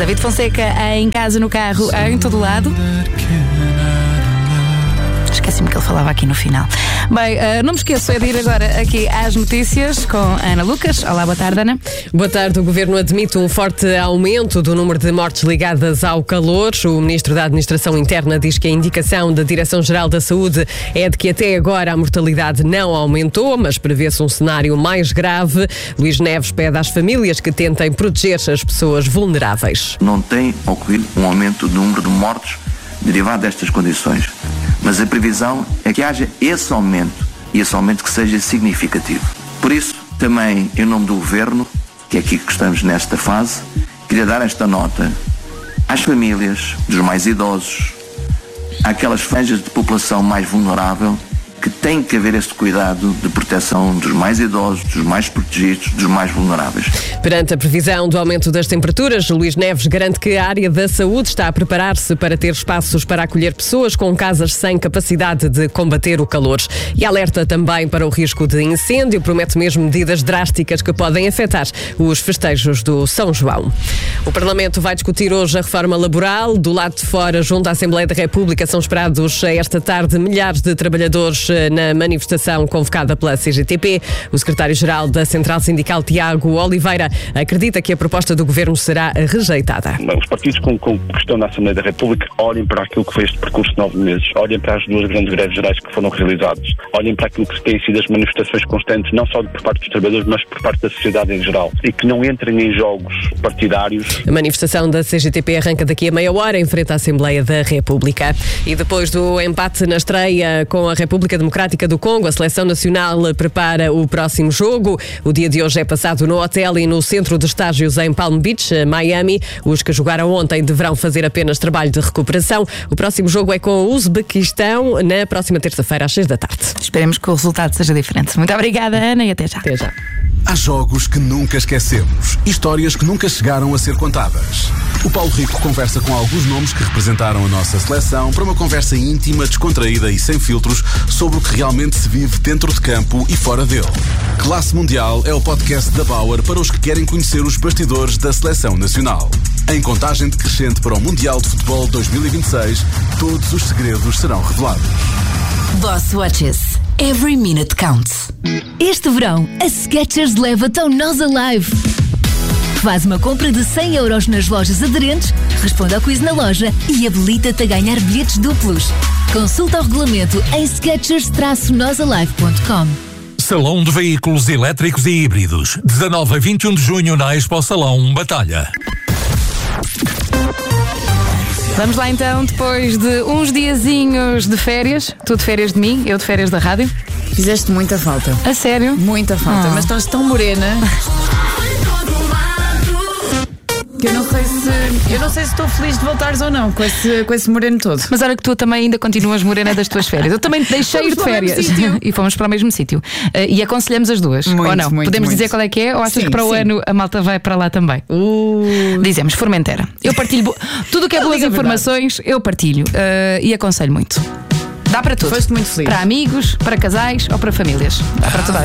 David Fonseca em casa, no carro, em todo lado. Esqueci-me que ele falava aqui no final. Bem, não me esqueço, é de ir agora aqui às notícias com a Ana Lucas. Olá, boa tarde, Ana. Boa tarde. O Governo admite um forte aumento do número de mortes ligadas ao calor. O Ministro da Administração Interna diz que a indicação da Direção-Geral da Saúde é de que até agora a mortalidade não aumentou, mas prevê-se um cenário mais grave. Luís Neves pede às famílias que tentem proteger as pessoas vulneráveis. Não tem ocorrido um aumento do número de mortes derivado destas condições, mas a previsão é que haja esse aumento e esse aumento que seja significativo. Por isso, também em nome do Governo, que é aqui que estamos nesta fase, queria dar esta nota às famílias dos mais idosos, àquelas franjas de população mais vulnerável, que tem que haver este cuidado de proteção dos mais idosos, dos mais protegidos, dos mais vulneráveis. Perante a previsão do aumento das temperaturas, Luís Neves garante que a área da saúde está a preparar-se para ter espaços para acolher pessoas com casas sem capacidade de combater o calor. E alerta também para o risco de incêndio, promete mesmo medidas drásticas que podem afetar os festejos do São João. O Parlamento vai discutir hoje a reforma laboral. Do lado de fora, junto à Assembleia da República, são esperados esta tarde milhares de trabalhadores na manifestação convocada pela CGTP. O secretário-geral da Central Sindical, Tiago Oliveira, acredita que a proposta do Governo será rejeitada. Os partidos que estão na Assembleia da República olhem para aquilo que foi este percurso de 9 meses, olhem para as 2 grandes greves gerais que foram realizadas, olhem para aquilo que têm sido as manifestações constantes, não só por parte dos trabalhadores, mas por parte da sociedade em geral, e que não entrem em jogos partidários. A manifestação da CGTP arranca daqui a meia hora em frente à Assembleia da República. E depois do empate na estreia com a República Democrática do Congo, a Seleção Nacional prepara o próximo jogo. O dia de hoje é passado no hotel e no centro de estágios em Palm Beach, Miami. Os que jogaram ontem deverão fazer apenas trabalho de recuperação. O próximo jogo é com o Uzbequistão na próxima terça-feira às 6 da tarde. Esperemos que o resultado seja diferente. Muito obrigada, Ana, e até já. Até já. Há jogos que nunca esquecemos, histórias que nunca chegaram a ser contadas. O Paulo Rico conversa com alguns nomes que representaram a nossa seleção para uma conversa íntima, descontraída e sem filtros sobre o que realmente se vive dentro de campo e fora dele. Classe Mundial é o podcast da Bauer para os que querem conhecer os bastidores da seleção nacional. Em contagem decrescente para o Mundial de Futebol 2026, todos os segredos serão revelados. Boss Watches. Every minute counts. Este verão, a Skechers leva-te ao Nós Alive. Faz uma compra de 100 € nas lojas aderentes, responde ao quiz na loja e habilita-te a ganhar bilhetes duplos. Consulta o regulamento em skechers-nosalive.com. Salão de Veículos Elétricos e Híbridos. 19 a 21 de junho na Expo Salão Batalha. Vamos lá então, depois de uns diazinhos de férias. Tu de férias de mim, eu de férias da rádio. Fizeste muita falta. A sério? Muita falta, mas estás tão morena que eu não sei se estou feliz de voltares ou não com esse moreno todo. Mas olha que tu também ainda continuas morena das tuas férias. Eu também te deixei ir de férias e fomos para o mesmo sítio. E aconselhamos as duas, muito, ou não? Podemos dizer qual é que é? Ou achas que para o ano a malta vai para lá também? Dizemos Formentera. Eu partilho tudo o que é boas informações, eu partilho e aconselho muito. Dá para tudo. Foste muito feliz. Para amigos, para casais ou para famílias. Dá para toda a